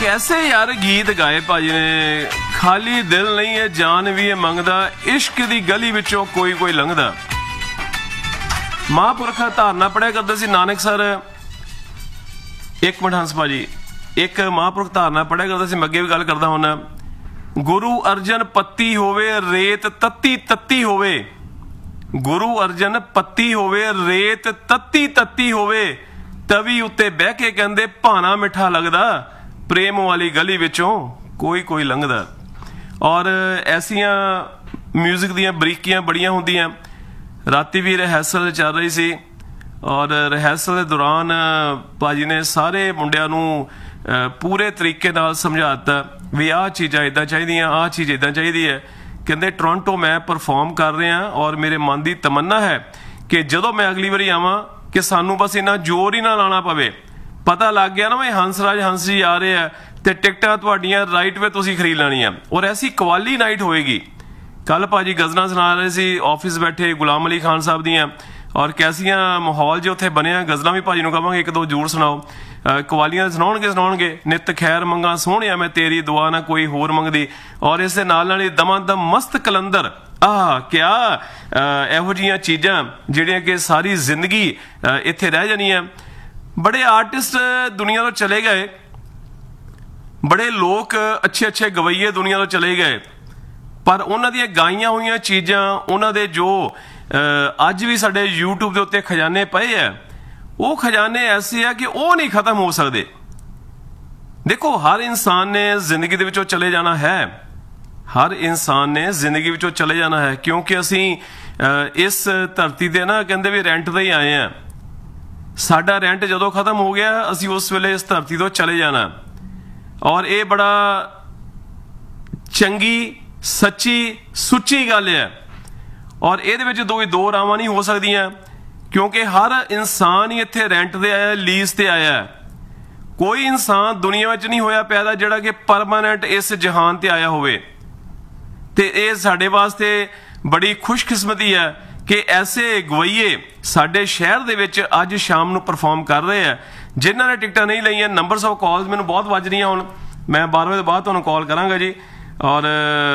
कैसे यार गीत गाए भाजी ने, खाली दिल नहीं है जान भी है मंगदा, इश्क दी गली विचों कोई कोई लंघदा। महापुरख धारना पढ़िया करते सी नानक सर, एक मिनट हंस भाजी, एक महापुरख धारना पढ़िया करते सी, मैं अगे भी गल करदा हुंदा। गुरु अर्जन पत्ती होवे रेत तत्ती तत्ती होवे, गुरु अर्जन पत्ती होवे रेत तत्ती तत्ती होवे, तवी उत्ते बह के कहंदे भाना मिठा लगदा, प्रेम वाली गली विचों कोई कोई लंघदा। और ऐसियां म्यूजिक दियां बरीकियां बड़ियां हुंदियां। राती भी रिहर्सल चल रही सी और रिहर्सल के दौरान भाजी ने सारे मुंडियां नूं पूरे तरीके नाल समझाता भी आह चीज़ां इदां चाहीदियां, आह चीज़ इदां चाहीदी है। कहंदे टोरंटो मैं परफॉर्म कर रहा और मेरे मन की तमन्ना है कि जदों मैं अगली बारी आवां कि सानू बस इन्ना जोर ही ना लाना पवे। पता लग गया ना भाई हंसराज हंस जी आ रहे हैं तो टिकटां तुहाडियां राइट वे तुसीं खरीद लैणियां और ऐसी कवाली नाइट होएगी। कल भाजी गज़लां सुना रहे सी, ऑफिस बैठे गुलाम अली खान साहब दियां, और कैसियां माहौल जो उत्थे बनिया। गज़लां भी भाजी नूं कहांगे एक दो जरूर सुनाओ, कवालियां सुनाउणगे। नित खैर मंगा सोहणिया मैं तेरी दुआ ना कोई होर मंगदी, और इस दे नाल नाल दमादम मस्त कलंदर। क्या इहो जिहियां चीज़ां जिहड़ियां कि सारी जिंदगी इत्थे रह जानियां। बड़े आर्टिस्ट दुनिया तो चले गए, बड़े लोग अच्छे अच्छे गवैये दुनिया तो चले गए, पर उन्हां दियां गाईयां होईयां चीज़ां, उन्हां दे जो अज भी साडे यूट्यूब के उत्ते खजाने पए है, वो खजाने ऐसे है कि वो नहीं खत्म हो सकते। देखो हर इंसान ने जिंदगी दे विचों चले जाना है, हर इंसान ने जिंदगी विचों चले जाना है, क्योंकि असी इस धरती ते ना कहंदे भी रेंट ते ही आए हैं। साडा रेंट जदों खत्म हो गया असी उस वेले इस धरती तो चले जाना। और ये बड़ा चंगी सच्ची सुच्ची गल है, और ये दो रावां नहीं हो सकदियां, क्योंकि हर इंसान ही इत्थे रेंट ते आया, लीज ते आया। कोई इंसान दुनिया में नहीं होया पैदा जिहड़ा कि परमानेंट इस जहान ते आया होवे। ते ये साडे वास्ते बड़ी खुशकिस्मती है कि ऐसे गवैये साडे शहर दे विच अज शाम नूं परफॉर्म कर रहे हैं। जिन्हां ने टिकटां नहीं लईआं, नंबर्स ऑफ कॉल्स मैनूं बहुत वज रहीआं, हुण मैं 12 बजे बाद तुहानूं कॉल करांगा जी। और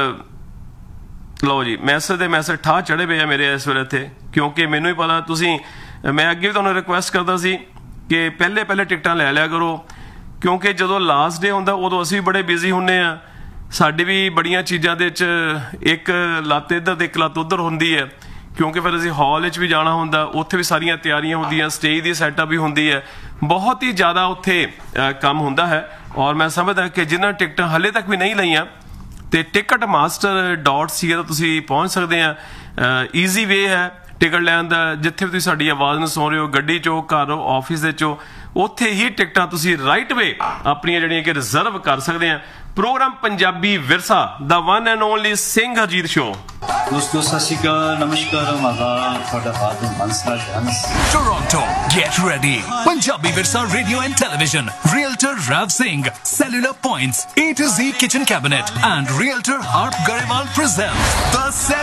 लो जी मैसेज ठा चढ़े पे है मेरे इस वेले इत्थे, क्योंकि मैनूं ही पता तुसीं, मैं अगे भी तुहानूं रिक्वेस्ट करदा सी कि पहले टिकटां लै लिया करो, क्योंकि जदों लास्ट डे हुंदा उदों असीं भी बड़े बिजी हुंदे आ। साडी भी बड़ियां चीज़ां दे विच एक लत्त इधर ते एक लत्त उधर हुंदी है, क्योंकि फिर असीं हॉल विच भी जाना हुंदा, उत्थे भी सारियां तैयारियां हुंदियां, स्टेज दी सैटअप भी हुंदी है, बहुत ही ज़्यादा उत्थे काम हुंदा है। और मैं समझदा कि जिन्हां टिकटां हले तक भी नहीं लईआं तो ticketmaster.ca तो तुसीं पहुँच सकते हैं। ईजी वे है टिकट लैन दा, जिथे भी तुसीं साडी आवाज़ नूं सुन रहे हो, गड्डी चो, घर, ऑफिस दे चो, उत्थे ही टिकटां तुसीं राइट वे अपनियां जिहड़ियां कि रिजर्व कर सकते हैं। Programme Punjabi Virsa, the one and only Singh Harjeet show. दोस्तों सत श्री अकाल, नमस्कार, Toronto, get ready. Punjabi Virsa Radio and Television, Realtor Rav Singh, Cellular Points, A to Z Kitchen Cabinet, and Realtor Harp Garewal present the